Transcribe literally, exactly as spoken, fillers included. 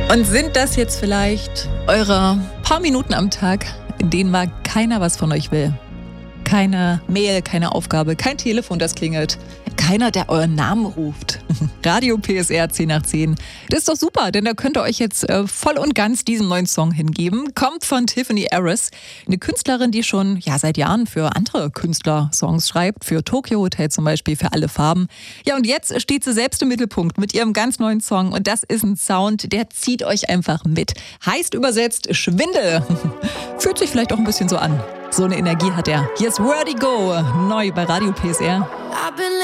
Und sind das jetzt vielleicht eure paar Minuten am Tag, in denen mal keiner was von euch will? Keine Mail, keine Aufgabe, kein Telefon, das klingelt. Keiner, der euren Namen ruft. Radio P S R zehn nach zehn. Das ist doch super, denn da könnt ihr euch jetzt äh, voll und ganz diesen neuen Song hingeben. Kommt von Tiffany Harris, eine Künstlerin, die schon ja seit Jahren für andere Künstler Songs schreibt. Für Tokyo Hotel zum Beispiel, für Alle Farben. Ja, und jetzt steht sie selbst im Mittelpunkt mit ihrem ganz neuen Song. Und das ist ein Sound, der zieht euch einfach mit. Heißt übersetzt Schwindel. Fühlt sich vielleicht auch ein bisschen so an. So eine Energie hat er. Hier ist Vertigo, neu bei Radio P S R.